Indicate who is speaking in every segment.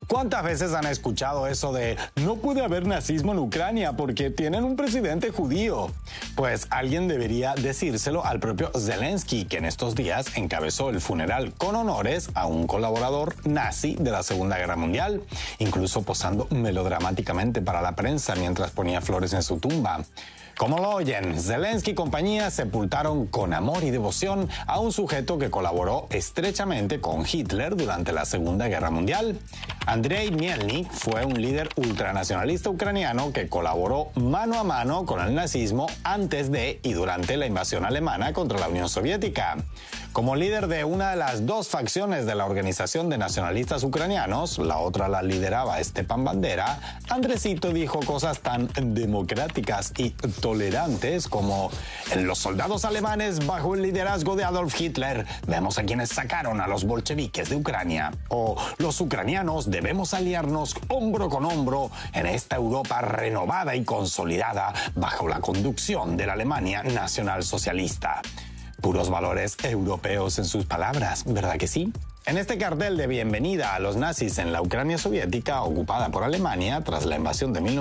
Speaker 1: ¿Cuántas veces han escuchado eso de no puede haber nazismo en Ucrania porque tienen un presidente judío? Pues alguien debería decírselo al propio Zelensky, que en estos días encabezó el funeral con honores a un colaborador nazi de la Segunda Guerra Mundial, incluso posando melodramáticamente para la prensa mientras ponía flores en su tumba. Como lo oyen, Zelensky y compañía sepultaron con amor y devoción a un sujeto que colaboró estrechamente con Hitler durante la Segunda Guerra Mundial. Andrei Mielnik fue un líder ultranacionalista ucraniano que colaboró mano a mano con el nazismo antes de y durante la invasión alemana contra la Unión Soviética. Como líder de una de las dos facciones de la Organización de Nacionalistas Ucranianos, la otra la lideraba Stepan Bandera, Andresito dijo cosas tan democráticas y tolerantes como: en los soldados alemanes bajo el liderazgo de Adolf Hitler vemos a quienes sacaron a los bolcheviques de Ucrania, o los ucranianos debemos aliarnos hombro con hombro en esta Europa renovada y consolidada bajo la conducción de la Alemania nacionalsocialista. Puros valores europeos en sus palabras, ¿verdad que sí? En este cartel de bienvenida a los nazis en la Ucrania soviética ocupada por Alemania tras la invasión de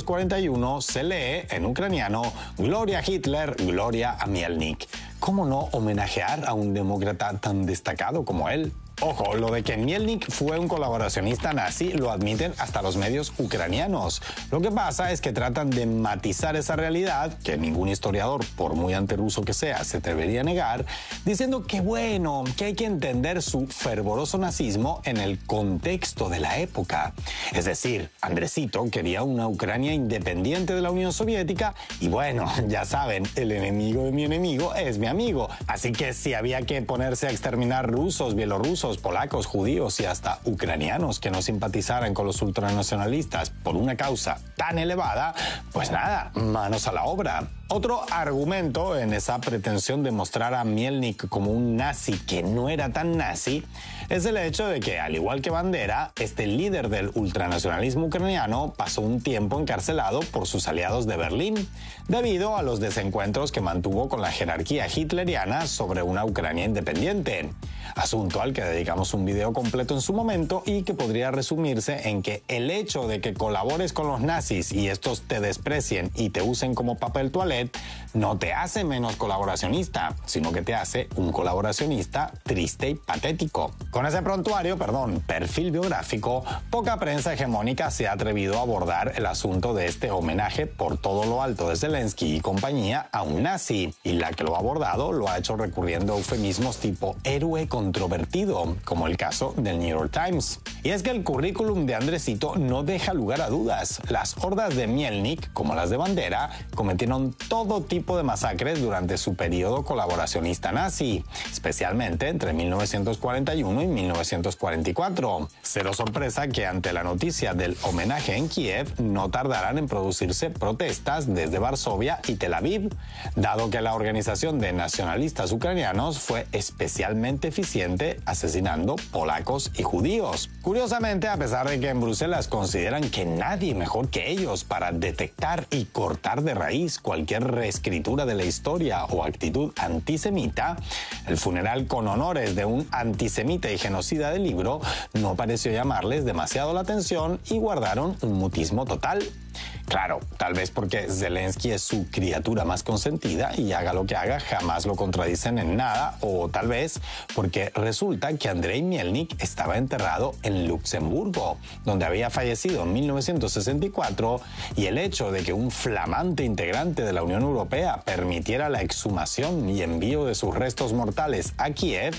Speaker 1: 1941 se lee en ucraniano: Gloria a Hitler, gloria a Mielnik. ¿Cómo no homenajear a un demócrata tan destacado como él? Ojo, lo de que Mielnik fue un colaboracionista nazi lo admiten hasta los medios ucranianos. Lo que pasa es que tratan de matizar esa realidad, que ningún historiador, por muy anteruso que sea, se atrevería a negar, diciendo que bueno, que hay que entender su fervoroso nazismo en el contexto de la época. Es decir, Andresito quería una Ucrania independiente de la Unión Soviética y bueno, ya saben, el enemigo de mi enemigo es mi amigo. Así que si había que ponerse a exterminar rusos, bielorrusos, polacos, judíos y hasta ucranianos que no simpatizaran con los ultranacionalistas por una causa tan elevada, pues nada, manos a la obra. Otro argumento en esa pretensión de mostrar a Mielnik como un nazi que no era tan nazi es el hecho de que, al igual que Bandera, este líder del ultranacionalismo ucraniano pasó un tiempo encarcelado por sus aliados de Berlín, debido a los desencuentros que mantuvo con la jerarquía hitleriana sobre una Ucrania independiente. Asunto al que dedicamos un video completo en su momento y que podría resumirse en que el hecho de que colabores con los nazis y estos te desprecien y te usen como papel toalé no te hace menos colaboracionista, sino que te hace un colaboracionista triste y patético. Con ese perfil biográfico, poca prensa hegemónica se ha atrevido a abordar el asunto de este homenaje por todo lo alto de Zelensky y compañía a un nazi, y la que lo ha abordado lo ha hecho recurriendo a eufemismos tipo héroe controvertido, como el caso del New York Times. Y es que el currículum de Andresito no deja lugar a dudas. Las hordas de Mielnik, como las de Bandera, cometieron todo tipo de masacres durante su periodo colaboracionista nazi, especialmente entre 1941 y 1944. Cero sorpresa que ante la noticia del homenaje en Kiev no tardarán en producirse protestas desde Varsovia y Tel Aviv, dado que la Organización de Nacionalistas Ucranianos fue especialmente eficiente asesinando polacos y judíos. Curiosamente, a pesar de que en Bruselas consideran que nadie mejor que ellos para detectar y cortar de raíz cualquier reescritura de la historia o actitud antisemita, el funeral con honores de un antisemita y genocida del libro no pareció llamarles demasiado la atención y guardaron un mutismo total. Claro, tal vez porque Zelensky es su criatura más consentida y haga lo que haga jamás lo contradicen en nada, o tal vez porque resulta que Andrei Mielnik estaba enterrado en Luxemburgo, donde había fallecido en 1964, y el hecho de que un flamante integrante de la Unión Europea permitiera la exhumación y envío de sus restos mortales a Kiev